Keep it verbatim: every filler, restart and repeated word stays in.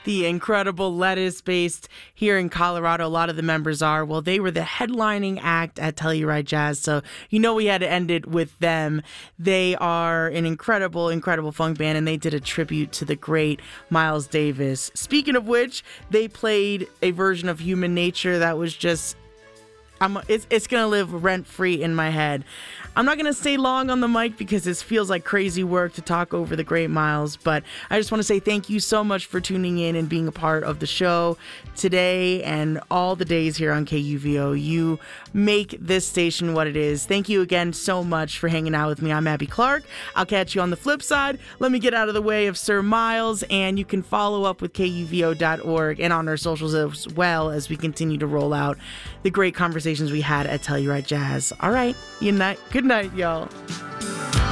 the incredible Lettuce based here in Colorado. A lot of the members are. Well, they were the headlining act at Telluride Jazz, so you know we had to end it with them. They are an incredible, incredible funk band, and they did a tribute to the great Miles Davis. Speaking of which, they played a version of Human Nature that was just I'm, it's, it's going to live rent-free in my head. I'm not going to stay long on the mic because this feels like crazy work to talk over the great Miles, but I just want to say thank you so much for tuning in and being a part of the show today and all the days here on K U V O. You make this station what it is. Thank you again so much for hanging out with me. I'm Abby Clark. I'll catch you on the flip side. Let me get out of the way of Sir Miles, and you can follow up with K U V O dot org and on our socials as well as we continue to roll out the great conversations we had at Telluride Jazz. All right, good night, good night, y'all.